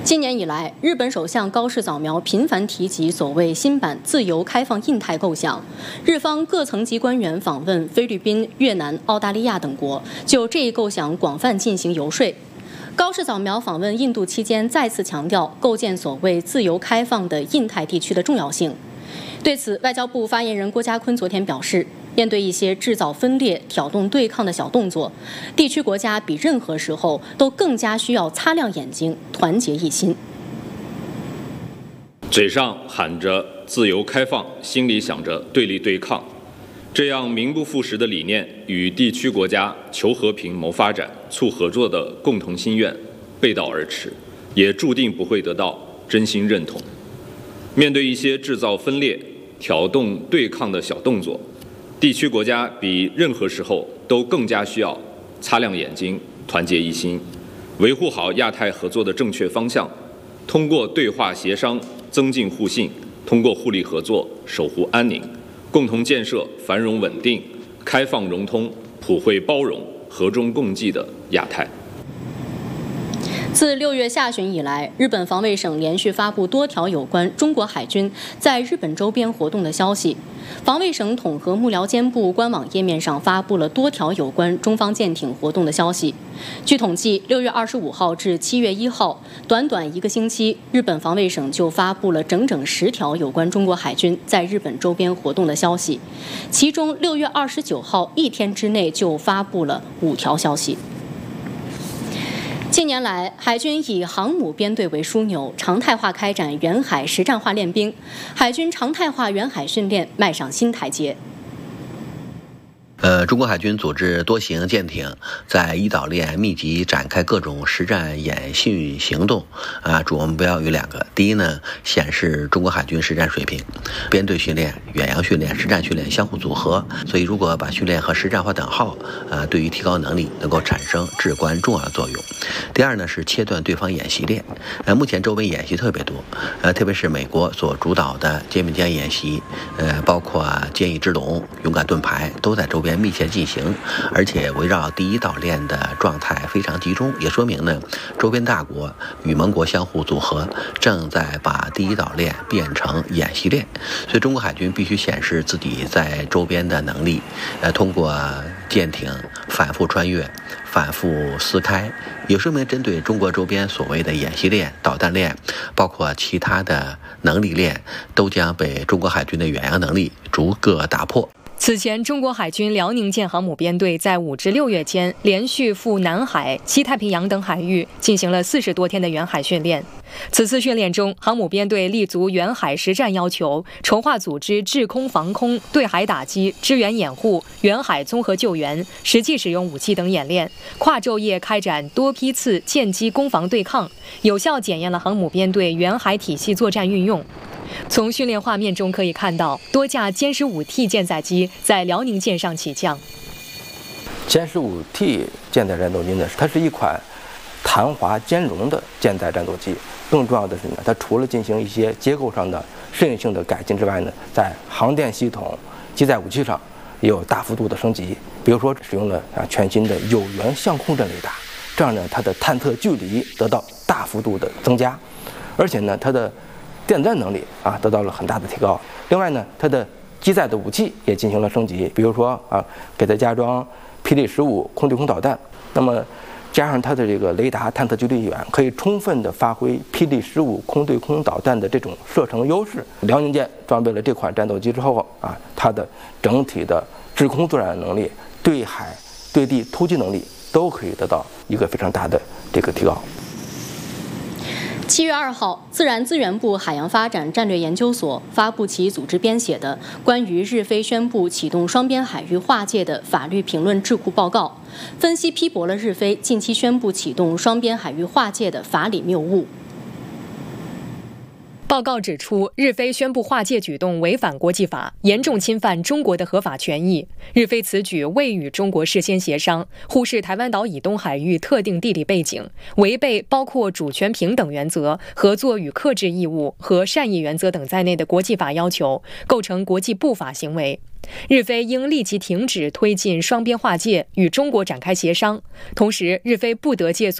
今年以来，日本首相高市早苗频繁提及所谓新版自由开放印太构想，日方各层级官员访问菲律宾、越南、澳大利亚等国，就这一构想广泛进行游说。高市早苗访问印度期间，再次强调构建所谓自由开放的印太地区的重要性。对此，外交部发言人郭家坤昨天表示，面对一些制造分裂、挑动对抗的小动作，地区国家比任何时候都更加需要擦亮眼睛，团结一心。 嘴上喊着自由开放，心里想着对立对抗，这样名不副实的理念与地区国家求和平、谋发展、促合作的共同心愿背道而驰，也注定不会得到真心认同。面对一些制造分裂、挑动对抗的小动作，地区国家比任何时候都更加需要擦亮眼睛，团结一心，维护好亚太合作的正确方向，通过对话协商增进互信，通过互利合作守护安宁，共同建设繁荣稳定、开放融通、普惠包容、和衷共济的亚太。 自6月下旬以来，日本防卫省连续发布多条有关中国海军在日本周边活动的消息。防卫省统合幕僚监部官网页面上发布了多条有关中方舰艇活动的消息。据统计，6月25号至7月1号，短短1个星期，日本防卫省就发布了整整10条有关中国海军在日本周边活动的消息，其中6月29号1天之内就发布了5条消息。近年来，海军以航母编队为枢纽，常态化开展远海实战化练兵，海军常态化远海训练迈上新台阶。 中国海军组织多型舰艇在伊岛链密集展开各种实战演训行动，主要目标有2个。第一呢，显示中国海军实战水平，编队训练、远洋训练、实战训练相互组合，所以如果把训练和实战划等号，对于提高能力能够产生至关重要的作用。第二呢，是切断对方演习链，目前周边演习特别多，特别是美国所主导的肩并肩演习，包括坚毅之龙、勇敢盾牌都在周边密切进行，而且围绕第一岛链的状态非常集中，也说明呢，周边大国与盟国相互组合，正在把第一岛链变成演习链，所以中国海军必须显示自己在周边的能力，通过舰艇反复穿越、反复撕开，也说明针对中国周边所谓的演习链、导弹链，包括其他的能力链，都将被中国海军的远洋能力逐个打破。 此前，中国海军辽宁舰航母编队在5至6月间连续赴南海、西太平洋等海域进行了40多天的远海训练。此次训练中，航母编队立足远海实战要求，筹划组织制空防空、对海打击、支援掩护、远海综合救援、实际使用武器等演练，跨昼夜开展多批次舰机攻防对抗，有效检验了航母编队远海体系作战运用。从训练画面中可以看到，多架歼 15T 舰载机在辽宁舰上起降。 歼 15T 舰载战斗机呢，它是一款弹滑兼容的舰载战斗机。更重要的是呢，它除了进行一些结构上的适应性的改进之外呢，在航电系统、机载武器上也有大幅度的升级。比如说，使用了全新的有源相控阵雷达，这样呢，它的探测距离得到大幅度的增加，而且呢，它的电子战能力得到了很大的提高。另外呢，它的机载的武器也进行了升级，比如说给它加装霹雳15空对空导弹，那么加上它的这个雷达探测距离远，可以充分的发挥霹雳15空对空导弹的这种射程优势。辽宁舰装备了这款战斗机之后它的整体的制空作战能力、对海对地突击能力都可以得到一个非常大的这个提高。 7月2号，自然资源部海洋发展战略研究所发布其组织编写的关于日菲宣布启动双边海域划界的法律评论智库报告，分析批驳了日菲近期宣布启动双边海域划界的法理谬误。 报告指出，日菲宣布划界举动违反国际法，严重侵犯中国的合法权益。日菲此举未与中国事先协商，忽视台湾岛以东海域特定地理背景，违背包括主权平等原则、合作与克制义务和善意原则等在内的国际法要求，构成国际不法行为。日菲应立即停止推进双边划界，与中国展开协商。同时，日菲不得借